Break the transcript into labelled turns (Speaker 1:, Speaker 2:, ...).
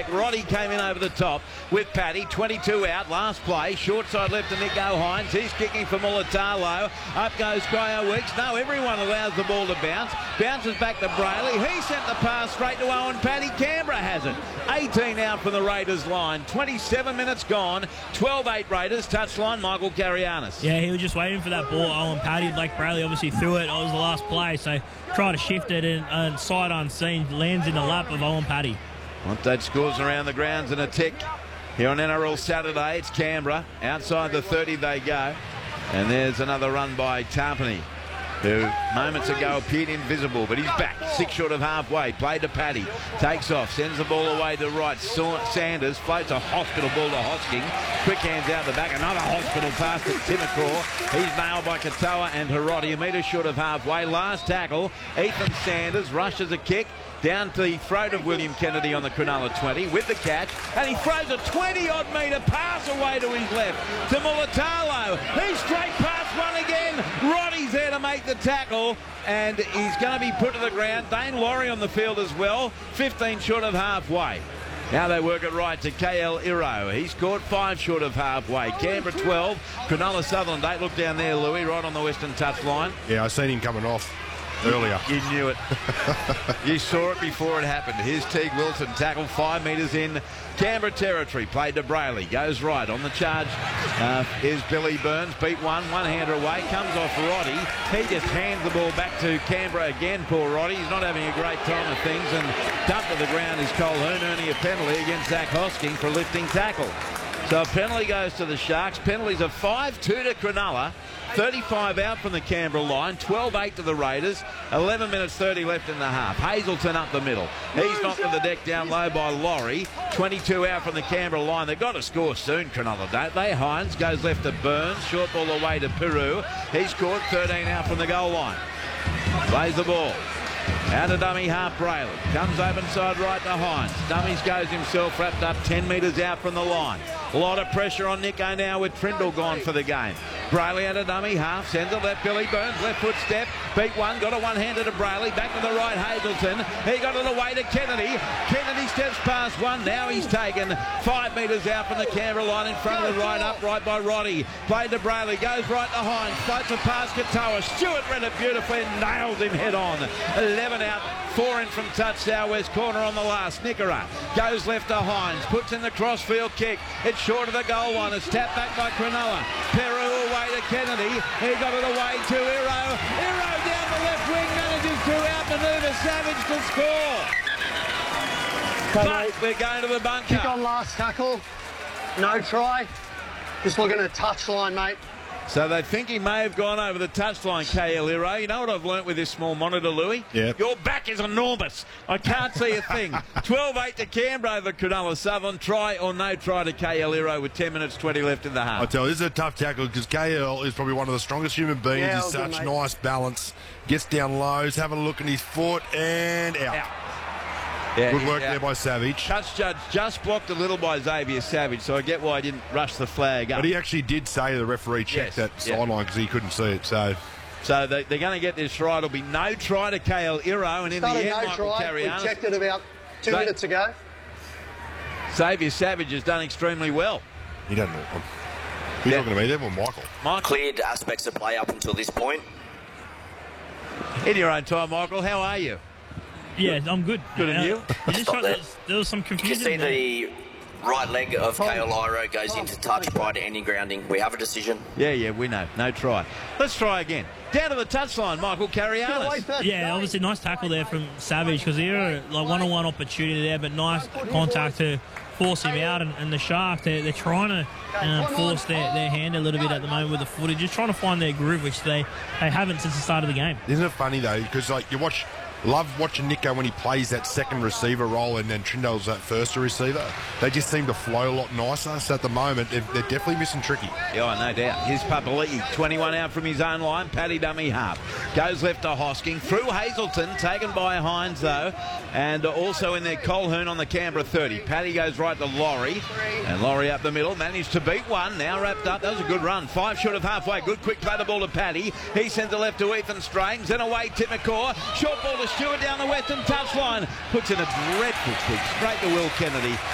Speaker 1: Roddy came in over the top with Paddy. 22 out, last play. Short side left to Nico Hines. He's kicking for Mulatalo. Up goes Cryo Weeks. No, everyone allows the ball to bounce. Bounces back to Brayley. He sent the pass straight to Owen Paddy. Canberra has it. 18 out from the Raiders line. 27 minutes gone. 12-8 Raiders. Touchline, Michael Carianis.
Speaker 2: Yeah, he was just waiting for that ball. Owen Paddy, Blake Brayley obviously threw it. It was the last play, so try to shift it and sight unseen lands in the lap of Owen Paddy.
Speaker 1: Montage scores around the grounds in a tick. Here on NRL Saturday, it's Canberra. Outside the 30 they go. And there's another run by Tarpany, who moments ago appeared invisible, but he's back. 6 short of halfway. Played to Paddy. Takes off. Sends the ball away to right. Sanders floats a hospital ball to Hosking. Quick hands out the back. Another hospital pass to Timacor. He's nailed by Katoa and Hiroti. A metre short of halfway. Last tackle. Ethan Sanders rushes a kick down to the throat of William Kennedy on the Cronulla 20 with the catch, and he throws a 20-odd metre pass away to his left to Mulatalo. He's straight past one again. Roddy's there to make the tackle, and he's going to be put to the ground. Dane Laurie on the field as well, 15 short of halfway. Now they work it right to KL Iro. He's caught 5 short of halfway. Canberra 12, Cronulla Sutherland 8. Look down there, Louis, right on the western touchline.
Speaker 3: Yeah, I seen him coming off earlier.
Speaker 1: You knew it. You saw it before it happened. Here's Teague Wilson, tackle 5 metres in Canberra territory. Played to Brayley. Goes right. On the charge is Billy Burns. Beat one-hander away. Comes off Roddy. He just hands the ball back to Canberra again, poor Roddy. He's not having a great time of things. And dumped to the ground is Cole Hearn, earning a penalty against Zach Hosking for lifting tackle. So a penalty goes to the Sharks. Penalties are 5-2 to Cronulla. 35 out from the Canberra line, 12-8 to the Raiders, 11 minutes 30 left in the half. Hazelton up the middle. He's knocked to the deck down low by Laurie. 22 out from the Canberra line. They've got to score soon, Cronulla, don't they? Hines goes left to Burns, short ball away to Peru. He's caught 13 out from the goal line. Plays the ball. Out to dummy half Brayley. Comes open side right to Hines. Dummies goes himself, wrapped up 10 metres out from the line. A lot of pressure on Nico now with Trindle gone for the game. Brayley out of dummy half. Sends it left. Billy Burns. Left foot step. Beat one. Got a one-hander to Brayley. Back to the right. Hazelton. He got it away to Kennedy. Kennedy steps past one. Now he's taken 5 metres out from the Canberra line in front of the right. Upright by Roddy. Played to Brayley. Goes right to Hines. Floats a pass Katoa. Stewart read it beautifully and nails him head on. 11 out. 4 in from touch. Southwest corner on the last. Nickera goes left to Hines. Puts in the crossfield kick. It's short of the goal line. It's tapped back by Cronulla. Peru away to Kennedy. He got it away to Iro. Iro down the left wing. Manages to outmaneuver Savage to score. But we're going to the bunker.
Speaker 4: Kick on last tackle. No try. Just looking at the touchline, mate.
Speaker 1: So they think he may have gone over the touchline, KL Iro. You know what I've learnt with this small monitor, Louis?
Speaker 3: Yeah.
Speaker 1: Your back is enormous. I can't see a thing. 12-8 to Canberra over Cronulla Southern. Try or no try to KL Iro with 10 minutes 20 left in the half.
Speaker 3: I tell you, this is a tough tackle because KL is probably one of the strongest human beings.
Speaker 4: Yeah,
Speaker 3: He's such
Speaker 4: mate.
Speaker 3: nice balance. Gets down lows, have a look at his foot, and out.
Speaker 1: Yeah,
Speaker 3: Good work there by Savage.
Speaker 1: Touch judge just blocked a little by Xavier Savage, so I get why he didn't rush the flag up.
Speaker 3: But he actually did say the referee checked that sideline because he couldn't see it. So
Speaker 1: they're going to get this right. It'll be no try to KL Iro, and in the end,
Speaker 4: no
Speaker 1: Michael
Speaker 4: try. We
Speaker 1: Carianis.
Speaker 4: checked it about 2 minutes ago.
Speaker 1: Xavier Savage has done extremely well.
Speaker 3: he doesn't. Who's talking to me there? Well, Michael.
Speaker 5: Cleared aspects of play up until this point.
Speaker 1: In your own time, Michael, how are you?
Speaker 2: Yeah, I'm good.
Speaker 1: Good, and you?
Speaker 2: There was some
Speaker 5: You can
Speaker 2: confusion
Speaker 5: see
Speaker 2: there.
Speaker 5: the right leg of KL Iro goes into touch prior to any grounding. We have a decision.
Speaker 1: Yeah, we know. No try. Let's try again. Down to the touchline, Michael Carianis.
Speaker 2: Yeah, obviously nice tackle there from Savage because there like one-on-one opportunity there, but nice contact to force him out. And the Sharks, they're trying to force their hand a little bit at the moment with the footage, just trying to find their groove, which they haven't since the start of the game.
Speaker 3: Isn't it funny though? Because like love watching Nico when he plays that second receiver role and then Trindle's that first receiver. They just seem to flow a lot nicer. So at the moment, they're definitely missing Tricky.
Speaker 1: Yeah, no doubt. Here's Papali'i, 21 out from his own line. Paddy dummy half. Goes left to Hosking. Through Hazelton, taken by Hines though. And also in there, Colquhoun on the Canberra 30. Paddy goes right to Laurie. And Laurie up the middle. Managed to beat one. Now wrapped up. That was a good run. 5 short of halfway. Good quick play the ball to Paddy. He sends it left to Ethan Strange. Then away Timacor. Short ball to Stewart down the western touchline. Puts in a dreadful kick straight to Will Kennedy.